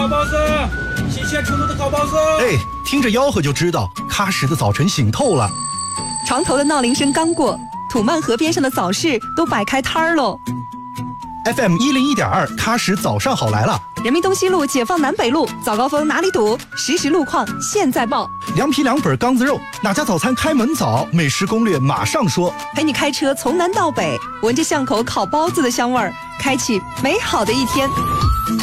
烤包子，新鲜出炉的烤包子。 哎，听着吆喝就知道喀什的早晨醒透了。 床头的闹铃声刚过，土曼河边上的早市都摆开摊儿喽。 FM 101.2，喀什早上好来了。 人民东西路、解放南北路早高峰哪里堵？实时路况现在报。 凉皮2本缸子肉，哪家早餐开门早？美食攻略马上说。 陪你开车从南到北，闻着巷口烤包子的香味儿，开启美好的一天。